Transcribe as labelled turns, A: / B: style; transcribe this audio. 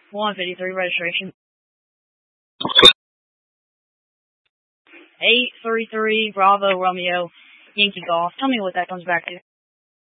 A: 153 registration. 833 Bravo Romeo Yankee Golf. Tell me what that comes back to.